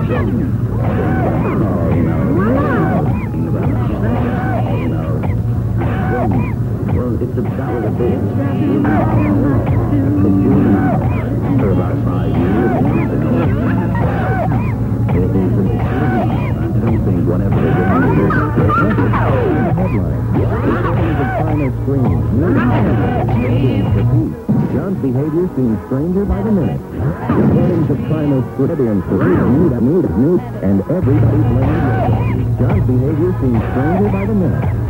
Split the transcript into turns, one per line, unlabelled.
Well, it's about a bit. For about 5 years. I don't think whatever they do John's behavior seems stranger by the minute. According to Primus Brilliant new, and everybody's laying. John's behavior seems stranger by the minute.